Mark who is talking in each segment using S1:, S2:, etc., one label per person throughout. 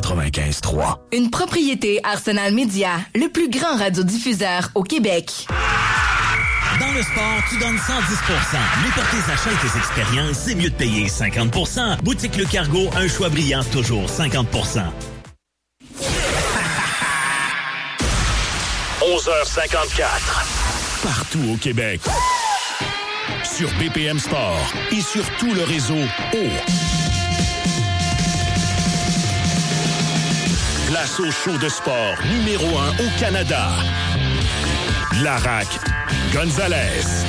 S1: 95.3.
S2: Une propriété Arsenal Média, le plus grand radiodiffuseur au Québec.
S3: Dans le sport, tu donnes 110%. Mais pour tes achats et tes expériences, c'est mieux de payer 50%. Boutique Le Cargo, un choix brillant, toujours 50%.
S1: 11h54. Partout au Québec. Sur BPM Sport et sur tout le réseau Place au show de sport numéro 1 au Canada. Larac Gonzalez.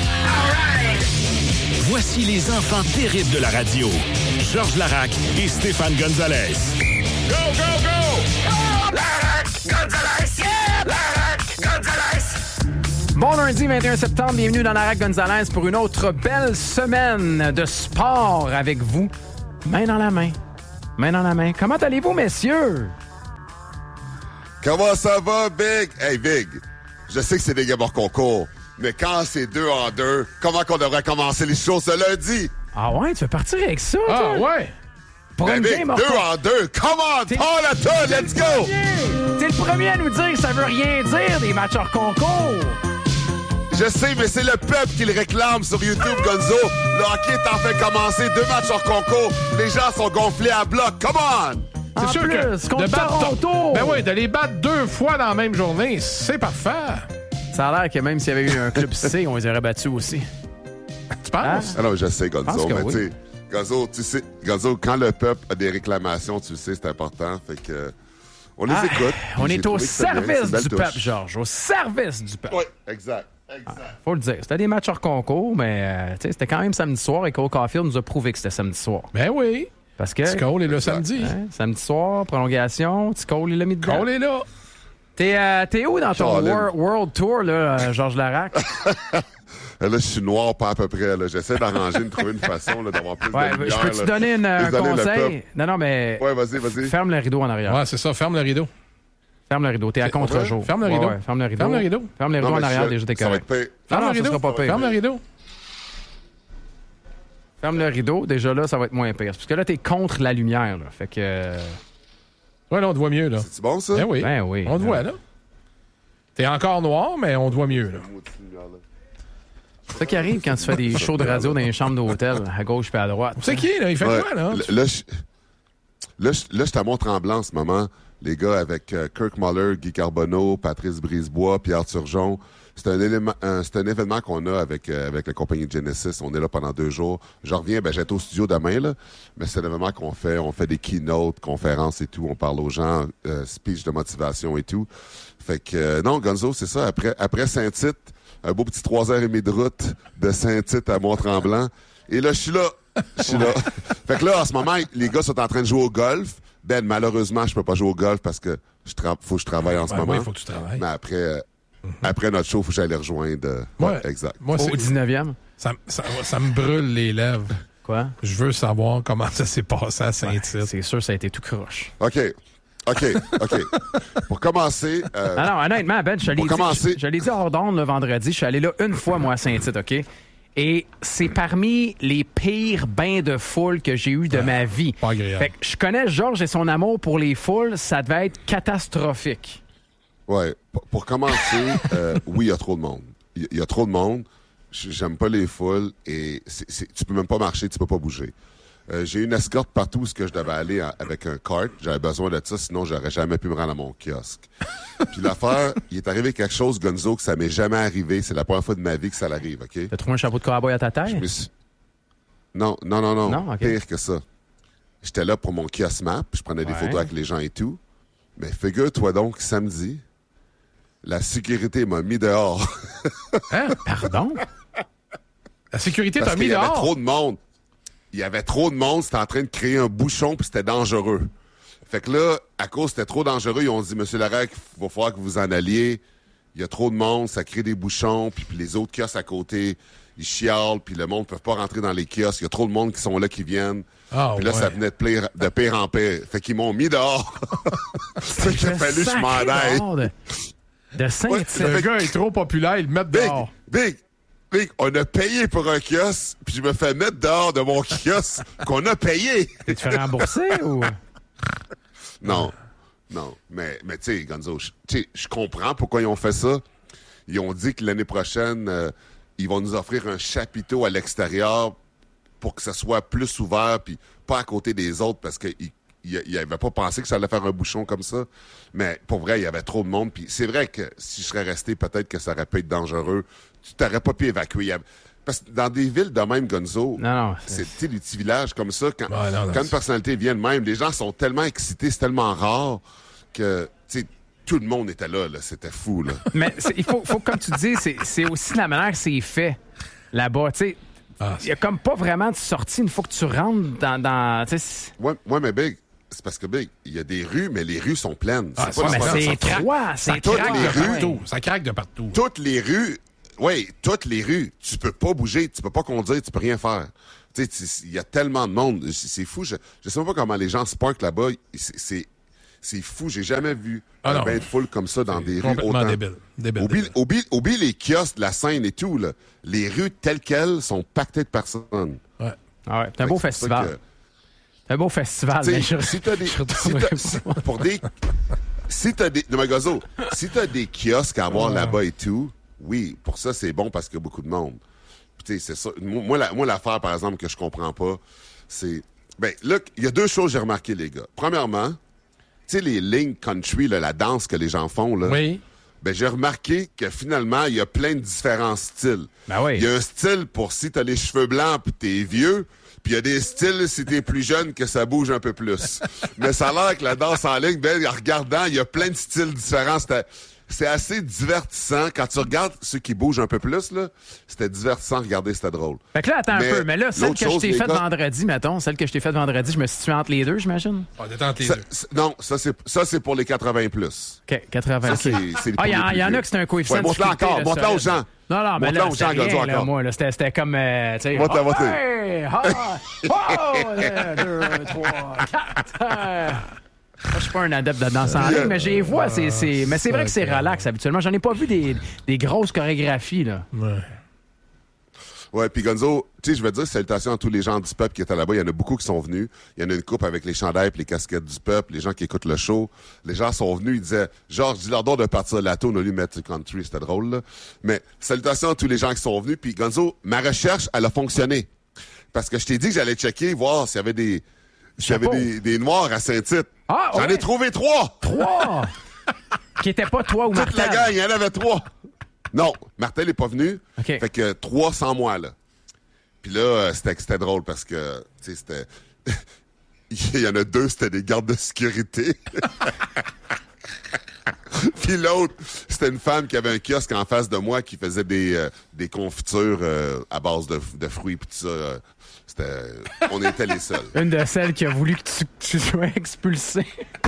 S1: Voici les enfants terribles de la radio. Georges Larac et Stéphane Gonzalez.
S4: Go, go, go! Larac Gonzalez! Yeah! Larac Gonzalez!
S5: Bon lundi 21 septembre, bienvenue dans Larac Gonzalez pour une autre belle semaine de sport avec vous. Main dans la main. Main dans la main. Comment allez-vous, messieurs?
S6: Comment ça va, Big? Hey, Big, je sais que c'est des gamins concours, mais quand c'est 2 en 2, comment qu'on devrait commencer les choses ce lundi?
S5: Ah ouais, tu veux partir avec ça?
S7: Ah
S5: toi?
S7: ouais!
S5: Pour
S6: Ben,
S5: une
S6: Big,
S5: game
S6: 2 en 2, come on, prends la tour, let's go!
S5: T'es le premier à nous dire que ça veut rien dire, des matchs hors concours!
S6: Je sais, mais c'est le peuple qui le réclame sur YouTube, Gonzo. Le hockey est en fait commencer, 2 matchs hors concours. Les gens sont gonflés à bloc, come on!
S7: C'est
S5: En
S7: sûr
S5: plus,
S7: que
S5: contre
S7: de battre
S5: Toronto!
S7: Ben oui, de les battre 2 fois dans la même journée, c'est parfait.
S5: Ça a l'air que même s'il y avait eu un club C, on les aurait battus aussi.
S7: Tu penses?
S6: Ah non, je sais,
S5: Pense
S6: Gonzo,
S5: que
S6: mais
S5: oui.
S6: tu sais, Gonzo, quand le peuple a des réclamations, tu le sais, c'est important, fait que... On les écoute.
S5: On
S6: J'ai
S5: est au
S6: trouvé que c'était bien, c'est
S5: service
S6: une belle
S5: du
S6: touche.
S5: peuple, Georges. Au service du peuple.
S6: Oui, exact.
S5: Faut le dire. C'était des matchs hors concours, mais tu sais, c'était quand même samedi soir et Cole Caulfield nous a prouvé que c'était samedi soir.
S7: Ben oui.
S5: Parce que.
S7: Cole est là samedi.
S5: Hein, samedi soir, prolongation, Cole il l'a mis dedans.
S7: Cole est là.
S5: T'es où dans ton
S6: Charlene.
S5: World Tour, là, Georges Larac?
S6: Là, je suis noir pas à peu près. Là. J'essaie d'arranger, de trouver une façon là, d'avoir plus
S5: Ouais,
S6: de lumière.
S5: je peux-tu
S6: là.
S5: donner un
S6: Désolé, le
S5: conseil?
S6: peuple.
S5: Non, mais.
S6: Ouais, vas-y.
S5: Ferme le rideau en arrière.
S7: Ouais, c'est ça. Ferme le rideau.
S5: Ferme le rideau. T'es à contre-jour.
S7: Ferme le rideau.
S5: Ouais, ferme le rideau.
S7: Ferme le rideau.
S5: Ferme le rideau
S6: Non,
S5: en
S6: mais
S5: arrière, déjà, t'es
S6: ça va
S5: correct.
S6: être pire.
S5: Non,
S7: Ferme le
S5: ça
S7: rideau.
S5: sera pas pire.
S7: Ferme le rideau.
S5: Ferme le rideau. Déjà là, ça va être moins pire. Parce que là, t'es contre la lumière, là. Fait que.
S7: Ouais, là, on te voit mieux, là.
S6: C'est bon, ça?
S7: Ben oui.
S5: Ben oui.
S7: On te voit, là. T'es encore noir, mais on te voit mieux, là.
S5: C'est ça qui arrive quand tu fais des shows de radio dans les chambres d'hôtel, à gauche puis à droite.
S7: C'est qui, là? Il fait
S6: Ouais.
S7: quoi, là?
S6: Là, je suis à Mont-Tremblant en ce moment. Les gars avec Kirk Muller, Guy Carbonneau, Patrice Brisebois, Pierre Turgeon. C'est un événement qu'on a avec la compagnie Genesis. On est là pendant 2 jours. Je reviens, j'étais au studio demain, là. Mais c'est un événement qu'on fait. On fait des keynotes, conférences et tout. On parle aux gens, speech de motivation et tout. Fait que, non, Gonzo, c'est ça. Après Saint-Tite, un beau petit 3h30 de route de Saint-Tite à Mont-Tremblant. Et là, je suis là. Fait que là, en ce moment, les gars sont en train de jouer au golf. Ben, malheureusement, je peux pas jouer au golf parce que faut que je travaille en ce moment.
S7: Oui, il faut que tu travailles.
S6: Mais après notre show, il faut que j'aille les rejoindre. Ouais, exact.
S7: Moi,
S5: Au 19e.
S7: ça me brûle les lèvres.
S5: Quoi?
S7: Je veux savoir comment ça s'est passé à Saint-Tite.
S5: C'est sûr, ça a été tout croche.
S6: OK. Pour commencer...
S5: Non, honnêtement, Ben, je l'ai dit hors d'onde le vendredi. Je suis allé là une fois, moi, à Saint-Tite, OK? Et c'est parmi les pires bains de foule que j'ai eu de ma vie.
S7: Pas agréable.
S5: Fait que je connais Georges et son amour pour les foules. Ça devait être catastrophique.
S6: Ouais. Pour commencer, oui, il y a trop de monde. Il y a trop de monde. J'aime pas les foules et tu peux même pas marcher, tu peux pas bouger. J'ai une escorte partout où je devais aller avec un cart. J'avais besoin de ça, sinon j'aurais jamais pu me rendre à mon kiosque. Puis l'affaire, il est arrivé quelque chose, Gonzo, que ça m'est jamais arrivé. C'est la première fois de ma vie que ça l'arrive, OK?
S5: T'as trouvé un chapeau de cowboy à ta taille?
S6: Non.
S5: Non, OK.
S6: Pire que ça. J'étais là pour mon kiosque map, je prenais des photos avec les gens et tout. Mais figure-toi donc, samedi, la sécurité m'a mis dehors.
S7: Hein?
S5: Pardon?
S7: La sécurité
S6: Parce
S7: t'a mis
S6: qu'il y avait
S7: dehors.
S6: trop de monde. Il y avait trop de monde, c'était en train de créer un bouchon, puis c'était dangereux. Fait que là, à cause c'était trop dangereux, ils ont dit, Monsieur Larac, il va falloir que vous en alliez. Il y a trop de monde, ça crée des bouchons, puis les autres kiosques à côté, ils chialent, puis le monde ne peut pas rentrer dans les kiosques. Il y a trop de monde qui sont là, qui viennent.
S7: Ah,
S6: Puis là,
S7: ouais.
S6: ça venait de pire en pire. Fait qu'ils m'ont mis dehors. Fait qu'il a fallu que je m'en aille.
S5: De Saint-Tite.
S6: Ouais,
S7: Le gars est trop populaire, ils le mettent dehors.
S6: Big, on a payé pour un kiosque, puis je me fais mettre dehors de mon kiosque qu'on a payé.
S5: Tu te fais rembourser ou?
S6: Non, Non. Mais tu sais, Gonzo, je comprends pourquoi ils ont fait ça. Ils ont dit que l'année prochaine, ils vont nous offrir un chapiteau à l'extérieur pour que ça soit plus ouvert, puis pas à côté des autres, parce qu'ils n'avaient pas pensé que ça allait faire un bouchon comme ça. Mais pour vrai, il y avait trop de monde. Puis c'est vrai que si je serais resté, peut-être que ça aurait pu être dangereux. Tu t'aurais pas pu évacuer. Parce que dans des villes de même, Gonzo, c'est des petits villages comme ça, quand une personnalité vient de même, les gens sont tellement excités, c'est tellement rare que, tu sais, tout le monde était là. C'était fou, là. Mais
S5: il faut, comme tu dis, c'est aussi la manière que c'est fait là-bas, tu sais. Il y a comme pas vraiment de sortie une fois que tu rentres dans
S6: ouais, mais Big, c'est parce que Big, il y a des rues, mais les rues sont pleines.
S5: C'est partout.
S7: Ça craque de partout.
S6: Toutes les rues, tu peux pas bouger, tu peux pas conduire, tu peux rien faire. Tu sais, il y a tellement de monde, c'est fou. Je sais même pas comment les gens se parkent là-bas. C'est fou, j'ai jamais vu un bain de foule comme ça dans des rues autant.
S7: Débile.
S6: Oublie les kiosques de la Seine et tout, là. Les rues telles quelles sont pactées de personnes.
S5: Ouais. C'est un beau festival. C'est un beau festival.
S6: Si t'as des... si t'as des kiosques à avoir là-bas et tout, oui, pour ça, c'est bon parce qu'il y a beaucoup de monde. Tu sais, c'est ça. Moi, l'affaire, par exemple, que je comprends pas, c'est... Ben, là, il y a deux choses que j'ai remarquées, les gars. Premièrement, tu sais, les lignes country, là, la danse que les gens font, là.
S7: Oui.
S6: Ben, j'ai remarqué que finalement, il y a plein de différents styles.
S5: Ben oui.
S6: Il y a un style pour si t'as les cheveux blancs pis t'es vieux, puis il y a des styles si t'es plus jeune que ça bouge un peu plus. Mais ça a l'air que la danse en ligne, ben, en regardant, il y a plein de styles différents. C'est assez divertissant. Quand tu regardes ceux qui bougent un peu plus, là, c'était divertissant. Regarder, c'était drôle.
S5: Fait que là, attends un peu. Mais là, celle que je t'ai faite vendredi, mettons, je me situe entre les deux, j'imagine?
S7: T'es entre les deux.
S6: Non, ça, c'est pour les 80+.
S5: OK, 80.
S6: Ça,
S5: il y en a que c'est un coefficient de difficulté.
S6: Monte-la aux gens.
S5: Non, mais là, c'était rien, là, moi. C'était comme, tu sais... Monte-la. 2, 3, 4... Moi, je suis pas un adepte de danse en ligne, mais j'ai vois, mais c'est vrai que c'est relax habituellement. J'en ai pas vu des grosses chorégraphies, là.
S6: Ouais, puis Gonzo, tu sais, je veux dire salutations à tous les gens du peuple qui étaient là-bas. Il y en a beaucoup qui sont venus. Il y en a une couple avec les chandails et les casquettes du peuple, les gens qui écoutent le show. Les gens sont venus, ils disaient, Georges, dis-leur donc de partir de la tour, on a lui mettre du country, c'était drôle, là. Mais salutations à tous les gens qui sont venus. Puis Gonzo, ma recherche, elle a fonctionné. Parce que je t'ai dit que j'allais checker, voir s'il y avait des noirs à Saint-Tite. J'en ai trouvé 3!
S5: 3! Qui étaient pas toi ou Martin?
S6: Toute la gang, il y en avait 3. Non, Martel n'est pas venu.
S5: Okay.
S6: Fait que 3 sans moi, là. Puis là, c'était drôle parce que, tu sais, c'était... il y en a 2, c'était des gardes de sécurité. Puis l'autre, c'était une femme qui avait un kiosque en face de moi qui faisait des confitures à base de fruits pis tout ça. On était les seuls.
S5: Une de celles qui a voulu que tu sois expulsé.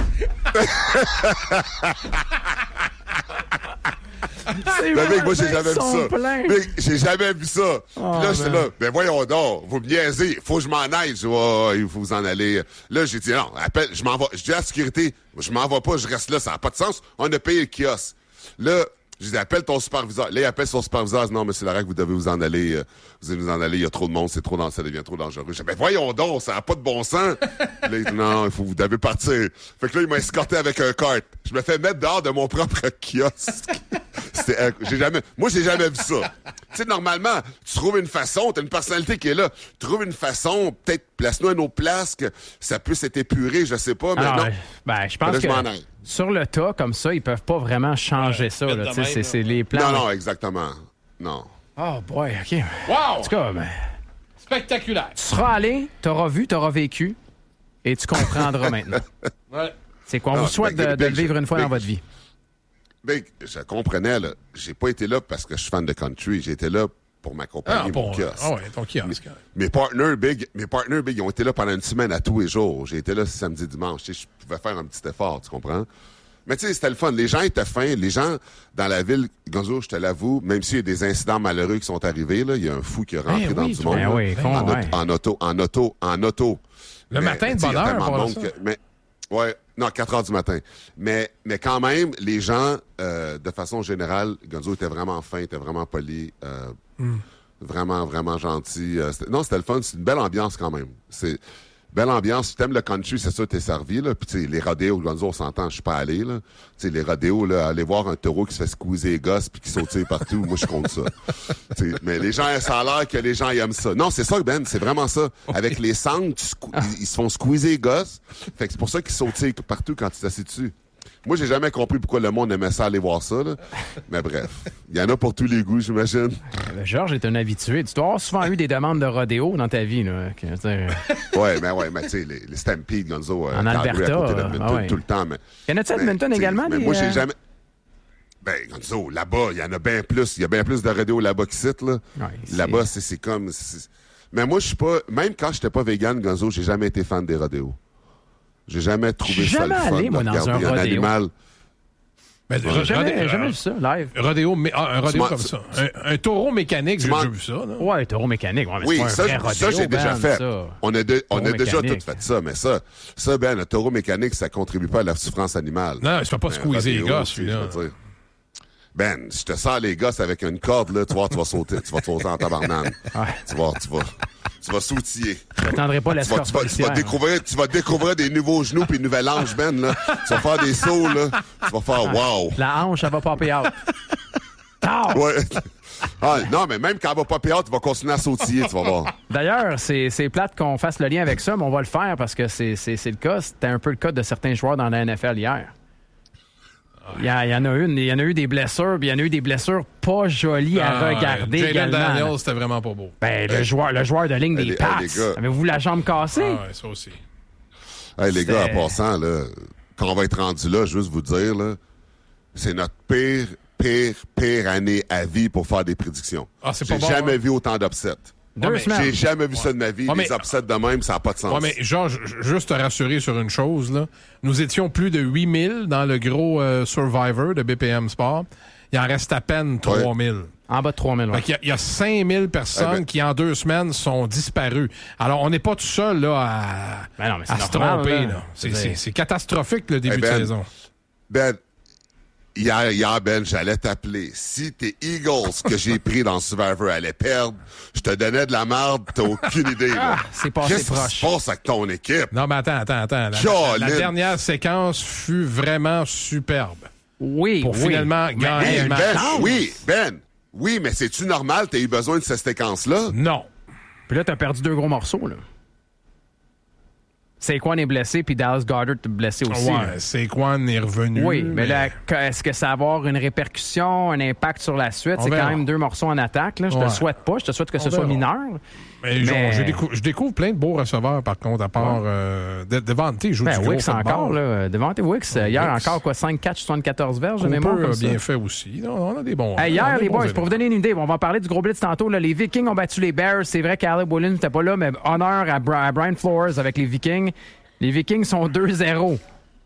S6: Moi, j'ai jamais vu ça. J'ai jamais vu ça. Puis là, j'étais là, ben voyons donc, vous me niaisez, faut que je m'en aille. Je dis, il faut vous en aller. Là, j'ai dit, non, appelle, je m'en vais. Je dis à la sécurité, je m'en vais pas, je reste là, ça n'a pas de sens. On a payé le kiosque. Là, je dis, appelle ton superviseur. Là, il appelle son superviseur. Il dit, non, monsieur Larac, vous devez vous en aller. Vous devez vous en aller. Il y a trop de monde. Ça devient trop dangereux. Je dis, ben, voyons donc, ça n'a pas de bon sens. Là, il dit, non, vous devez partir. Fait que là, il m'a escorté avec un kart. Je me fais mettre dehors de mon propre kiosque. J'ai jamais vu ça. Tu sais, normalement, tu trouves une façon, t'as une personnalité qui est là. Tu trouves une façon, peut-être, place-nous à nos places, que ça puisse être épuré, je sais pas, mais non.
S5: Ben, je pense que sur le tas, comme ça, ils peuvent pas vraiment changer ça. Là, c'est les plans.
S6: Non, exactement. Non.
S5: Oh boy, OK.
S7: Wow!
S5: En tout cas,
S7: spectaculaire.
S5: Tu seras allé, t'auras vu, t'auras vécu, et tu comprendras maintenant.
S7: Ouais.
S5: C'est qu'on vous souhaite de le vivre une fois dans votre vie.
S6: Big, je comprenais, là. J'ai pas été là parce que je suis fan de country. J'ai été là pour m'accompagner mon kiosque.
S7: Ah ouais, ton kiosque.
S6: Mes partners Big, ils ont été là pendant une semaine à tous les jours. J'ai été là samedi, dimanche. Tu sais, je pouvais faire un petit effort, tu comprends? Mais tu sais, c'était le fun. Les gens étaient fins. Les gens dans la ville, Gonzo, je te l'avoue, même s'il y a des incidents malheureux qui sont arrivés, là, il y a un fou qui est rentré dans du monde. En auto.
S7: Le matin de bonne heure,
S6: ouais, non, 4 heures du matin. Mais quand même, les gens, de façon générale, Gonzo était vraiment fin, était vraiment poli, vraiment, vraiment gentil. C'était le fun. C'est une belle ambiance quand même. Belle ambiance. Si t'aimes le country, c'est sûr, t'es servi, là. Puis, tu sais, les rodéos, Gonzo, on s'entend, je suis pas allé, là. Tu sais, les rodéos, là, aller voir un taureau qui se fait squeezer les gosses puis qui sautille partout, moi, je compte ça. Tu sais, mais les gens, ça a l'air que les gens, ils aiment ça. Non, c'est ça, Ben, c'est vraiment ça. Avec les sangles, ils se font squeezer les gosses. Fait que c'est pour ça qu'ils sautillent partout quand tu t'assieds dessus. Moi, j'ai jamais compris pourquoi le monde aimait ça aller voir ça, là. Mais bref, il y en a pour tous les goûts, j'imagine.
S5: Georges est un habitué. Tu dois avoir souvent eu des demandes de rodéo dans ta vie, là.
S6: mais tu sais, les Stampede, Gonzo,
S5: en Alberta,
S6: à côté d'Edmonton, tout le temps. Mais,
S5: y en a-tu à Edmonton également?
S6: Mais moi, j'ai jamais... Ben, Gonzo, là-bas, il y en a bien plus. Il y a bien plus de rodéo là-bas qu'ici, là. Ouais, là-bas, c'est comme... Mais moi, je suis pas... Même quand j'étais pas vegan, Gonzo, j'ai jamais été fan des rodéos. J'ai jamais trouvé ça le fun
S5: allé, moi, dans un rodéo.
S6: Animal.
S5: Ben, j'ai jamais vu ça, live.
S7: Rodéo, un rodéo comme ça. Un taureau mécanique, j'ai déjà vu ça. Là.
S5: Ouais, un taureau mécanique. Ouais, mais
S6: oui,
S5: c'est pas un vrai rodéo,
S6: ça, j'ai déjà fait.
S5: Ça.
S6: On a déjà tout fait ça, mais ça, Ben, le taureau mécanique, ça contribue pas à la souffrance animale.
S7: Non, il se fait pas squeezer les gosses, lui-là.
S6: Ben, je te sors les gosses avec une corde, là, tu vas sauter. Tu vas te sauter en tabarnane. Ouais. Tu vas sautiller.
S5: Je n'attendrai pas l'escorte policière.
S6: Tu vas découvrir des nouveaux genoux puis une nouvelle hanche, Ben, là. Tu vas faire des sauts, là. Tu vas faire wow.
S5: La hanche, elle va popper out.
S6: Ouais. Non, mais même quand elle va popper out, tu vas continuer à sautiller, tu vas voir.
S5: D'ailleurs, c'est plate qu'on fasse le lien avec ça, mais on va le faire parce que c'est le cas. C'était un peu le cas de certains joueurs dans la NFL hier. Il y en a eu des blessures, puis il y en a eu des blessures pas jolies à regarder
S7: Jayden
S5: également.
S7: Daniels, c'était vraiment pas beau.
S5: Ben, le joueur de ligne des Pats. Avez-vous la jambe cassée?
S7: Ah ouais, ça aussi.
S6: Hey, les gars, en passant, là, quand on va être rendu là, juste vous dire, là, c'est notre pire année à vie pour faire des prédictions.
S7: C'est
S6: J'ai jamais vu autant d'upsets. J'ai jamais vu ça de ma vie. Les upsets de même, ça n'a pas de sens.
S7: Ouais, mais Georges, juste te rassurer sur une chose, là. Nous étions plus de 8000 dans le gros Survivor de BPM Sport. Il en reste à peine 3000.
S5: En bas de 3000, ouais.
S7: Il y a 5000 personnes qui, en 2 semaines, sont disparues. Alors, on n'est pas tout seul là, à se tromper. Là. C'est catastrophique, le début de saison.
S6: Ben, Hier, Ben, j'allais t'appeler. Si tes Eagles que j'ai pris dans Survivor allaient perdre, je te donnais de la merde, t'as aucune idée. Là.
S5: C'est passé proche.
S6: Qu'est-ce qui se passe avec ton équipe?
S7: Non, mais attends. La dernière séquence fut vraiment superbe.
S5: Oui,
S7: pour finalement gagner le match.
S6: Oui, mais c'est-tu normal t'as eu besoin de cette séquence-là?
S7: Non.
S5: Puis là, t'as perdu 2 gros morceaux, là. Saquon est blessé, puis Dallas Goedert est blessé aussi.
S7: Ouais, Saquon est revenu.
S5: Oui, mais là, est-ce que ça va avoir une répercussion, un impact sur la suite? C'est quand même 2 morceaux en attaque. Là. Je te le souhaite pas. Je te souhaite que ce soit mineur.
S7: Mais... Je découvre plein de beaux receveurs, par contre, à part Devante, il joue du gros
S5: Wicks encore, là. Devante Wicks, hier encore, 5 catchs, 74 verges de mémoire.
S7: Cooper a bien fait aussi. On a des bons.
S5: Hier, les boys, pour vous donner une idée, on va parler du gros blitz tantôt. Là. Les Vikings ont battu les Bears. C'est vrai qu'Alec Williams n'était pas là, mais honneur à Brian Flores avec les Vikings. Les Vikings sont 2-0.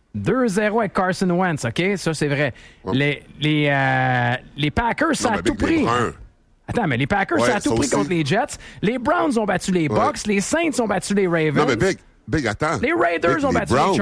S5: 2-0 avec Carson Wentz, OK? Ça, c'est vrai. Les Packers, ça a tout pris. Attends, mais les Packers, ça a tout pris contre les Jets. Les Browns ont battu les Bucks. Les Saints ont battu les Ravens.
S6: Non, mais Big, attends.
S5: Les Raiders ont battu les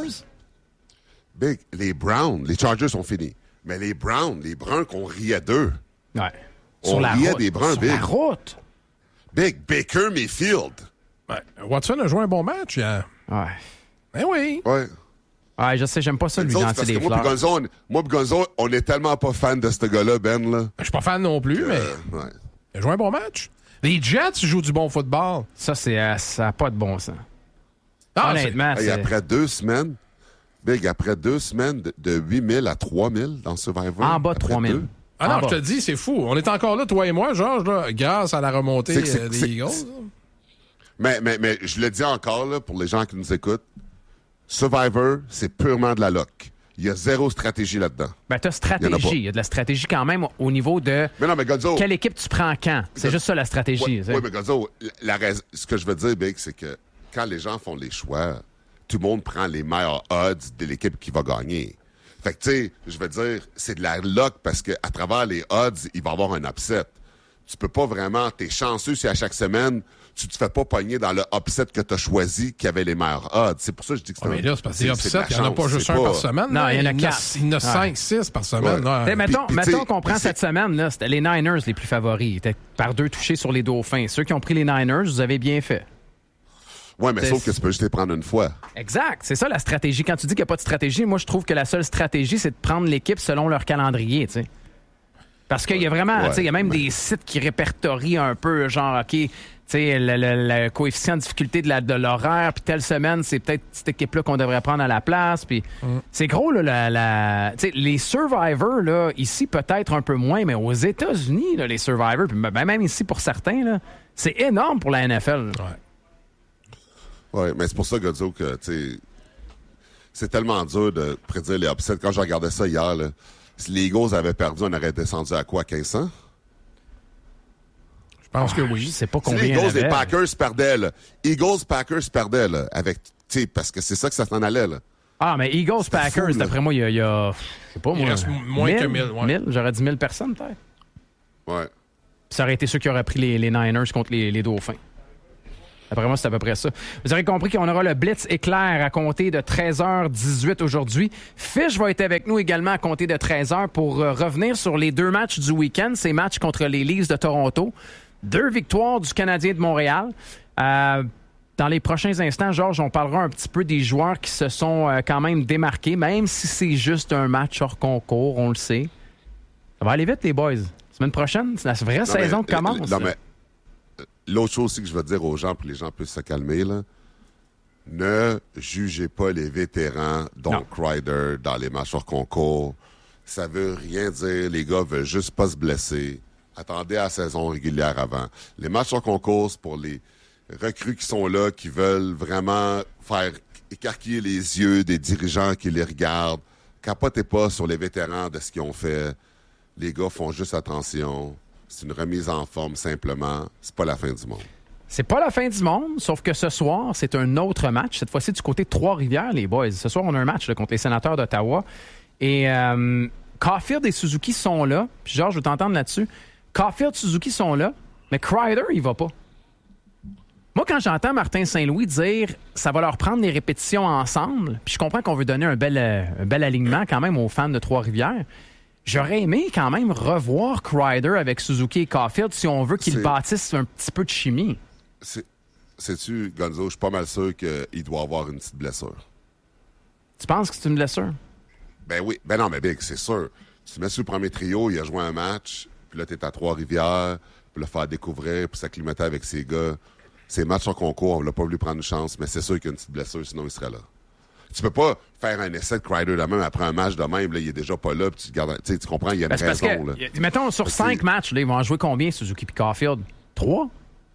S5: Chargers.
S6: Les Browns, les Chargers sont finis. Mais les Browns, les Bruns qu'on riait d'eux.
S5: Ouais.
S6: On riait des Bruns, Big.
S5: Sur la route.
S6: Big, Baker Mayfield.
S7: Ouais. Watson a joué un bon match hier.
S5: Ouais.
S7: Ben oui.
S6: Ouais.
S5: Ouais, je sais, j'aime pas ça, lui, lancer des fleurs.
S6: Moi et Gonzo, on est tellement pas fan de ce gars-là, Ben, là.
S7: Je suis pas fan non plus, mais il a joué un bon match. Les Jets jouent du bon football.
S5: Ça, ça n'a pas de bon sens.
S7: Honnêtement,
S6: c'est... Après 2 semaines, Big, après 2 semaines de 8 000 à 3 000 dans Survivor.
S5: En bas de 3 000.
S7: Ah non, je te dis, c'est fou. On est encore là, toi et moi, Georges, là, grâce à la remontée des Eagles.
S6: Mais je le dis encore, là, pour les gens qui nous écoutent, Survivor, c'est purement de la luck. Il y a 0 stratégie là-dedans.
S5: Ben, t'as stratégie. Il y a de la stratégie quand même au niveau de
S6: Gonzo,
S5: quelle équipe tu prends quand. C'est juste ça, la stratégie.
S6: Oui, mais Gonzo, ce que je veux dire, Big, c'est que quand les gens font les choix, tout le monde prend les meilleurs odds de l'équipe qui va gagner. Fait que, tu sais, je veux dire, c'est de la luck parce qu'à travers les odds, il va y avoir un upset. Tu peux pas vraiment... T'es chanceux si à chaque semaine, tu te fais pas pogner dans le upset que t'as choisi qui avait les meilleurs odds. C'est pour ça que je dis que c'est
S7: mais là, c'est parce que les upsets, il n'y en a pas juste un par semaine.
S5: Non, il y en a 4.
S7: Il y en a 5, 6 par semaine.
S5: Ouais. Mettons qu'on prend cette semaine, là, c'était les Niners les plus favoris. Ils étaient par 2 touchés sur les Dauphins. Ceux qui ont pris les Niners, vous avez bien fait.
S6: Oui, mais sauf que tu peux juste les prendre une fois.
S5: Exact. C'est ça la stratégie. Quand tu dis qu'il n'y a pas de stratégie, moi, je trouve que la seule stratégie, c'est de prendre l'équipe selon leur calendrier, tu sais. Parce qu'il y a vraiment, il y a même des sites qui répertorient un peu, genre, OK, tu sais, le coefficient de difficulté de l'horaire, puis telle semaine, c'est peut-être cette équipe-là qu'on devrait prendre à la place. Puis c'est gros, là, les Survivors, là, ici, peut-être un peu moins, mais aux États-Unis, là, les Survivors, puis même ici pour certains, là, c'est énorme pour la NFL.
S6: Oui, mais c'est pour ça, Godzo, que, tu sais, c'est tellement dur de prédire les upsets. Quand je regardais ça hier, là, si les Eagles avaient perdu, on aurait descendu à quoi, 1500?
S7: Je pense que oui.
S5: Je sais pas combien.
S6: Si les Eagles et Packers perdaient, là. Eagles-Packers perdaient, là, avec, tu sais, parce que c'est ça que ça s'en allait, là.
S5: Ah, mais Eagles-Packers, d'après moi, il y a, je sais pas, moi.
S7: Il reste moins que 1000, ouais.
S5: 1000, j'aurais dit 1000 personnes, peut-être.
S6: Ouais.
S5: Puis ça aurait été ceux qui auraient pris les Niners contre les Dauphins. Après moi, c'est à peu près ça. Vous aurez compris qu'on aura le Blitz éclair à compter de 13h18 aujourd'hui. Fish va être avec nous également à compter de 13h pour revenir sur les 2 matchs du week-end. Ces matchs contre les Leafs de Toronto. 2 victoires du Canadien de Montréal. Dans les prochains instants, Georges, on parlera un petit peu des joueurs qui se sont quand même démarqués, même si c'est juste un match hors concours, on le sait. Ça va aller vite, les boys. Semaine prochaine, c'est la vraie saison qui commence.
S6: Non, mais l'autre chose aussi que je veux dire aux gens, pour que les gens puissent se calmer, là, ne jugez pas les vétérans, donc Ryder, dans les matchs hors concours. Ça veut rien dire. Les gars veulent juste pas se blesser. Attendez à la saison régulière avant. Les matchs hors concours, c'est pour les recrues qui sont là, qui veulent vraiment faire écarquiller les yeux des dirigeants qui les regardent. Capotez pas sur les vétérans de ce qu'ils ont fait. Les gars font juste attention. C'est une remise en forme, simplement. C'est pas la fin du monde.
S5: C'est pas la fin du monde, sauf que ce soir, c'est un autre match. Cette fois-ci, du côté de Trois-Rivières, les boys. Ce soir, on a un match là, contre les Sénateurs d'Ottawa. Et Caulfield et Suzuki sont là. Puis Georges, je veux t'entendre là-dessus. Caulfield et Suzuki sont là, mais Kreider, il va pas. Moi, quand j'entends Martin Saint-Louis dire « ça va leur prendre des répétitions ensemble », puis je comprends qu'on veut donner un bel alignement quand même aux fans de Trois-Rivières, j'aurais aimé quand même revoir Kreider avec Suzuki et Caulfield si on veut qu'ils bâtissent un petit peu de chimie.
S6: Sais-tu, Gonzo, je suis pas mal sûr qu'il doit avoir une petite blessure.
S5: Tu penses que c'est une blessure?
S6: Ben oui. Ben non, mais Big, c'est sûr. Tu mets sur le premier trio, il a joué un match, puis là, t'es à Trois-Rivières, puis le faire découvrir, puis s'acclimater avec ses gars. Ces matchs en concours, on l'a pas voulu prendre une chance, mais c'est sûr qu'il y a une petite blessure, sinon il serait là. Tu peux pas faire un essai de Kreider de même après un match de même, là, il est déjà pas là, puis tu comprends, il y a une raison. Là.
S5: Mettons, sur 5 matchs, là, ils vont en jouer combien, Suzuki et Caulfield? 3?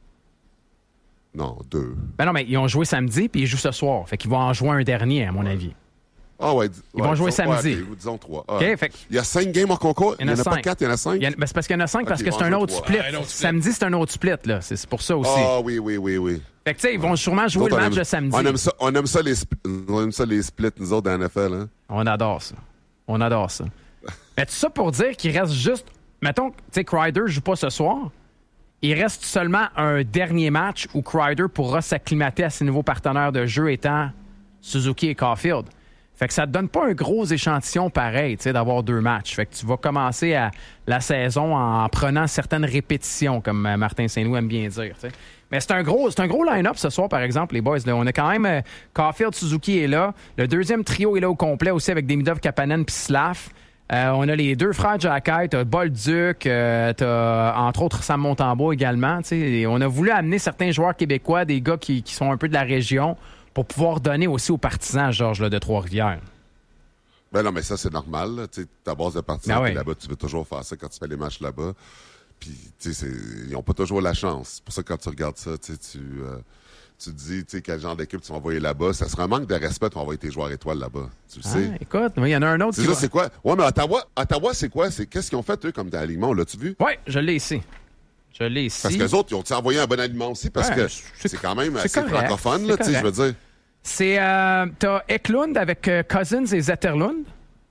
S6: Non, 2.
S5: Ben non, mais ils ont joué samedi, puis ils jouent ce soir. Fait qu'ils vont en jouer un dernier, à mon avis.
S6: Ah ouais.
S5: Ils vont jouer samedi.
S6: Okay, disons 3.
S5: Okay, fait...
S6: Il y a 5 games en concours. Il n'y en a pas 4, il y en a 5.
S5: Ben c'est parce qu'il y en a 5 parce que c'est un autre split. Samedi, c'est un autre split, là. C'est pour ça aussi.
S6: Ah oui.
S5: Fait que tu sais, ils vont sûrement jouer le match de samedi.
S6: On aime ça les splits, nous autres, dans la NFL. Hein?
S5: On adore ça. Mais tout ça pour dire qu'il reste juste... Mettons, tu sais, Kreider joue pas ce soir. Il reste seulement un dernier match où Kreider pourra s'acclimater à ses nouveaux partenaires de jeu étant Suzuki et Caulfield. Fait que ça te donne pas un gros échantillon pareil, tu sais, d'avoir 2 matchs. Fait que tu vas commencer la saison en prenant certaines répétitions, comme Martin Saint-Louis aime bien dire, tu sais. Mais c'est un gros line-up ce soir, par exemple, les boys. Là. On a quand même Caulfield, Suzuki est là. Le deuxième trio est là au complet aussi avec Demidov, Kapanen puis Slav. On a les 2 frères Jacky, t'as Bolduc, t'as entre autres Sam Montembeault également. T'sais. On a voulu amener certains joueurs québécois, des gars qui sont un peu de la région, pour pouvoir donner aussi aux partisans, Georges, là, de Trois-Rivières.
S6: Ben non, mais ça, c'est normal. Là. Ta base de partisans, là-bas, tu veux toujours faire ça quand tu fais les matchs là-bas. Puis, ils n'ont pas toujours la chance. C'est pour ça que quand tu regardes ça, tu te dis, quel genre d'équipe tu vas envoyer là-bas. Ça serait un manque de respect de envoyer tes joueurs étoiles là-bas. Tu le sais.
S5: Écoute, il y en a un autre
S6: qui... C'est quoi? Ouais, mais Ottawa, c'est quoi? Qu'est-ce qu'ils ont fait, eux, comme alignement? L'as-tu vu?
S5: Oui, je l'ai ici.
S6: Parce que les autres, ils ont envoyé un bon aliment aussi? Parce que c'est quand même assez francophone, là, je veux dire.
S5: C'est... t'as Eklund avec Cousins et Zetterlund.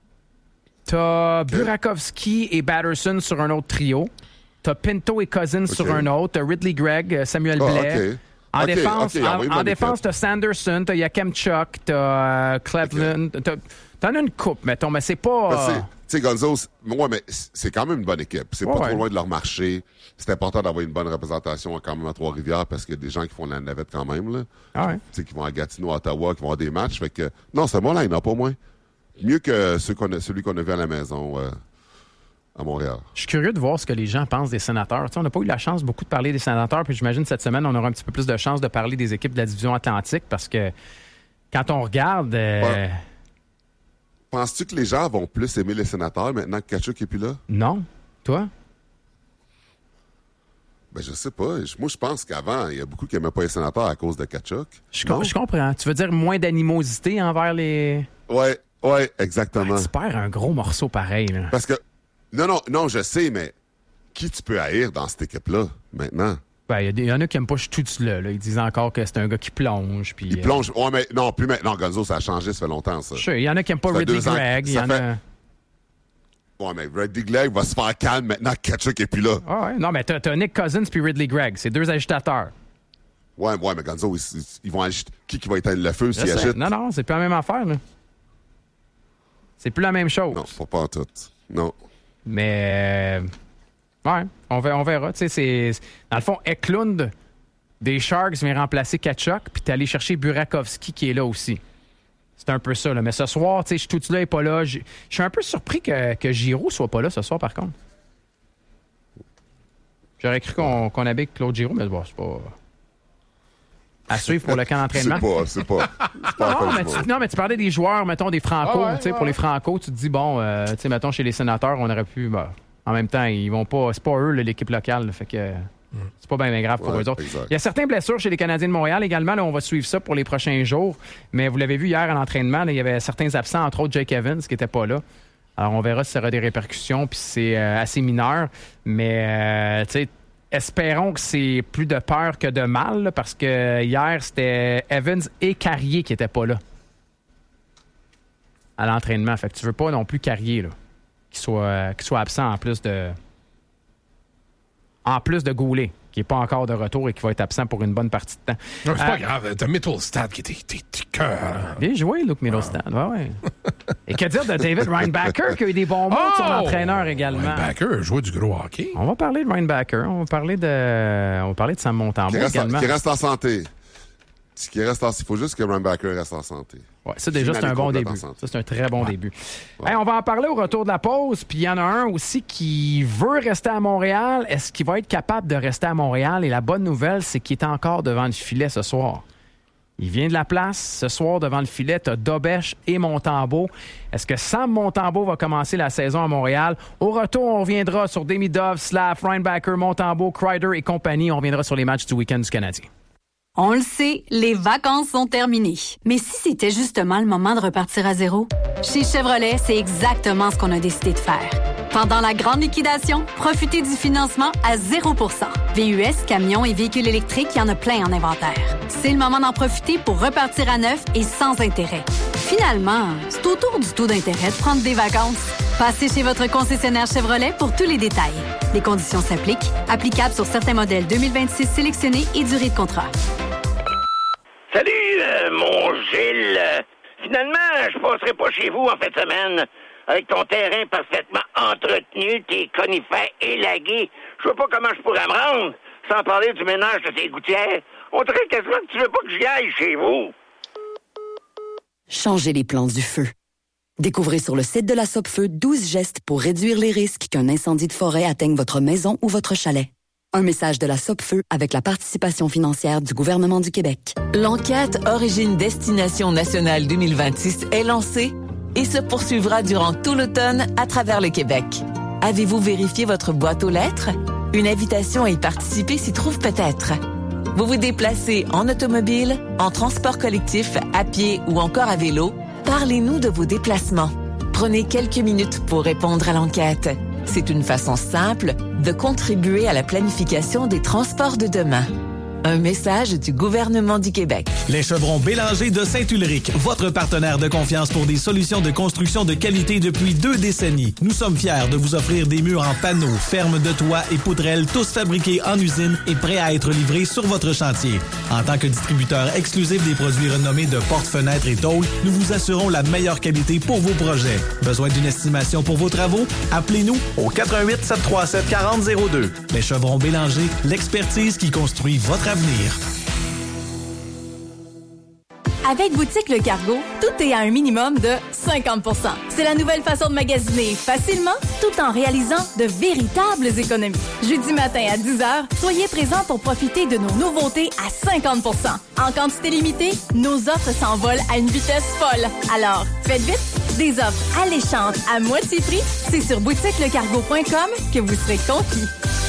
S5: T'as Burakovsky et Batterson sur un autre trio. T'as Pinto et Cousins sur un autre. T'as Ridley Gregg, Samuel Blais. En défense, t'as Sanderson, t'as Yakemchuk, t'as Cleveland. T'en as une coupe, mettons, mais c'est pas...
S6: sais, Gonzo, mais c'est quand même une bonne équipe. C'est pas trop loin de leur marché. C'est important d'avoir une bonne représentation quand même à Trois-Rivières parce qu'il y a des gens qui font la navette quand même, là. Tu sais, qui vont à Gatineau, à Ottawa, qui vont avoir des matchs. Fait que, non, c'est bon line-up, au moins. Mieux que celui qu'on a vu à la maison à Montréal.
S5: Je suis curieux de voir ce que les gens pensent des Sénateurs. Tu sais, on n'a pas eu la chance beaucoup de parler des Sénateurs, puis j'imagine cette semaine, on aura un petit peu plus de chance de parler des équipes de la division Atlantique parce que quand on regarde...
S6: Penses-tu que les gens vont plus aimer les Sénateurs maintenant que Tkachuk n'est plus là?
S5: Non. Toi?
S6: Ben, je sais pas. Moi, je pense qu'avant, il y a beaucoup qui n'aimaient pas les Sénateurs à cause de Tkachuk.
S5: Je comprends. Tu veux dire moins d'animosité envers les...
S6: Oui, exactement.
S5: Tu perds un gros morceau pareil, là.
S6: Parce que... Non, je sais, mais qui tu peux haïr dans cette équipe-là, maintenant?
S5: Ben, il y en a qui n'aiment pas tout là. Ils disent encore que c'est un gars qui plonge. Puis,
S6: il plonge. Ouais, mais non, plus maintenant. Gonzo, ça a changé, ça fait longtemps, ça.
S5: Il y en a qui n'aiment pas Ridley Gregg.
S6: Ouais, mais Ridley Gregg va se faire calme maintenant que Tkachuk n'est plus là.
S5: Non, mais t'as Nick Cousins puis Ridley Gregg. C'est deux agitateurs.
S6: Ouais, mais Gonzo, ils vont agiter. Qui va éteindre le feu s'ils agitent?
S5: Non, c'est plus la même affaire, là. C'est plus la même chose.
S6: Non, pas en tout. Non.
S5: Mais... Ouais, on verra. Tu sais, dans le fond, Eklund des Sharks vient remplacer Tkachuk, puis t'es allé chercher Burakovsky qui est là aussi. C'est un peu ça, là. Mais ce soir, tu sais, Stützle n'est pas là. Je suis un peu surpris que Giroux soit pas là ce soir, par contre. J'aurais cru qu'on avait Claude Giroux, mais bon, c'est pas... À suivre pour le camp d'entraînement.
S6: C'est pas
S5: mais tu parlais des joueurs, mettons, des Franco. Pour les Franco, tu te dis, bon, tu sais, mettons, chez les Sénateurs, on aurait pu... En même temps, ils vont pas. C'est pas eux, l'équipe locale. Là, fait que c'est pas bien grave pour eux autres.
S6: Exact.
S5: Il y a certaines blessures chez les Canadiens de Montréal également. Là, on va suivre ça pour les prochains jours. Mais vous l'avez vu hier à l'entraînement, là, il y avait certains absents, entre autres Jake Evans, qui n'était pas là. Alors, on verra si ça aura des répercussions, puis c'est assez mineur. Mais, tu sais, espérons que c'est plus de peur que de mal, là, parce que hier, c'était Evans et Carrier qui n'étaient pas là à l'entraînement. Fait que tu veux pas non plus Carrier, là, qui soit absent en plus de Goulet, qui n'est pas encore de retour et qui va être absent pour une bonne partie de temps.
S7: Non, c'est pas grave. T'as Mittelstadt qui était cœur.
S5: Bien joué, Luke Mittelstadt. Ouais. Et que dire de David Reinbacher, qui a eu des bons mots de son entraîneur également.
S7: Reinbacher a joué du gros hockey.
S5: On va parler de Reinbacher. On va parler de Sam Montembeault également.
S6: Qui reste en santé. Il faut juste que Reinbacher reste en santé.
S5: Ouais, ça, déjà, c'est un bon début. Ça, c'est un très bon début. Ouais. Hey, on va en parler au retour de la pause. Puis il y en a un aussi qui veut rester à Montréal. Est-ce qu'il va être capable de rester à Montréal? Et la bonne nouvelle, c'est qu'il est encore devant le filet ce soir. Il vient de la place. Ce soir, devant le filet, tu as Dobèche et Montembeault. Est-ce que Sam Montembeault va commencer la saison à Montréal? Au retour, on reviendra sur Demidov, Slav, Reinbacher, Montembeault, Kreider et compagnie. On reviendra sur les matchs du week-end du Canadien.
S8: On le sait, les vacances sont terminées. Mais si c'était justement le moment de repartir à zéro? Chez Chevrolet, c'est exactement ce qu'on a décidé de faire. Pendant la grande liquidation, profitez du financement à 0%. VUS, camions et véhicules électriques, il y en a plein en inventaire. C'est le moment d'en profiter pour repartir à neuf et sans intérêt. Finalement, c'est autour du taux d'intérêt de prendre des vacances. Passez chez votre concessionnaire Chevrolet pour tous les détails. Les conditions s'appliquent. Applicables sur certains modèles 2026 sélectionnés et durée de contrat.
S9: Salut, mon Gilles. Finalement, je passerai pas chez vous en fin de semaine. Avec ton terrain parfaitement entretenu, tes conifères élagués, je vois pas comment je pourrais me rendre, sans parler du ménage de tes gouttières. On dirait quasiment que tu veux pas que j'y aille chez vous.
S10: Changez les plans du feu. Découvrez sur le site de la Sopfeu 12 gestes pour réduire les risques qu'un incendie de forêt atteigne votre maison ou votre chalet. Un message de la Sopfeu avec la participation financière du gouvernement du Québec.
S11: L'enquête Origine-Destination Nationale 2026 est lancée et se poursuivra durant tout l'automne à travers le Québec. Avez-vous vérifié votre boîte aux lettres? Une invitation à y participer s'y trouve peut-être. Vous vous déplacez en automobile, en transport collectif, à pied ou encore à vélo? Parlez-nous de vos déplacements. Prenez quelques minutes pour répondre à l'enquête. C'est une façon simple de contribuer à la planification des transports de demain. Un message du gouvernement du Québec.
S12: Les Chevrons Bélanger de Saint-Ulrich, votre partenaire de confiance pour des solutions de construction de qualité depuis 2 décennies. Nous sommes fiers de vous offrir des murs en panneaux, fermes de toit et poutrelles, tous fabriqués en usine et prêts à être livrés sur votre chantier. En tant que distributeur exclusif des produits renommés de portes, fenêtres et tôles, nous vous assurons la meilleure qualité pour vos projets. Besoin d'une estimation pour vos travaux? Appelez-nous au 88 737 4002. Les Chevrons Bélanger, l'expertise qui construit votre avenir.
S2: Avec Boutique Le Cargo, tout est à un minimum de 50 %. C'est la nouvelle façon de magasiner facilement tout en réalisant de véritables économies. Jeudi matin à 10h, soyez présents pour profiter de nos nouveautés à 50 %. En quantité limitée, nos offres s'envolent à une vitesse folle. Alors, faites vite, des offres alléchantes à moitié prix, c'est sur boutiquelecargo.com que vous serez conquis.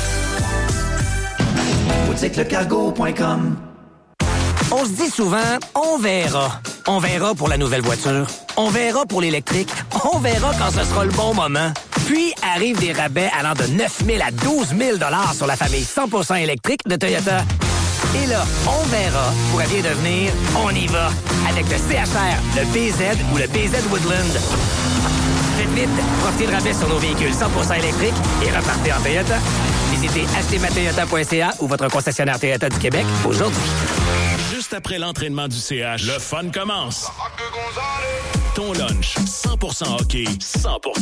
S13: boutiquelecargo.com. On se dit souvent, on verra. On verra pour la nouvelle voiture. On verra pour l'électrique. On verra quand ce sera le bon moment. Puis arrivent des rabais allant de 9 000 à 12 000 $ sur la famille 100% électrique de Toyota. Et là, on verra pourrait bien devenir on y va avec le CHR, le BZ ou le BZ Woodland. Faites vite, profitez de rabais sur nos véhicules 100% électriques et repartez en Toyota. Visitez achetezmatoyota.ca ou votre concessionnaire Toyota du Québec aujourd'hui.
S1: Juste après l'entraînement du CH, le fun commence. Ton lunch, 100% hockey, 100%